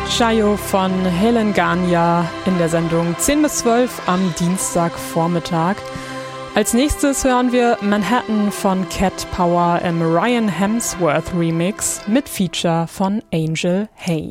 Chayo von Helen Gania in der Sendung 10 bis 12 am Dienstagvormittag. Als nächstes hören wir Manhattan von Cat Power im Ryan Hemsworth Remix mit Feature von Angel Hayes.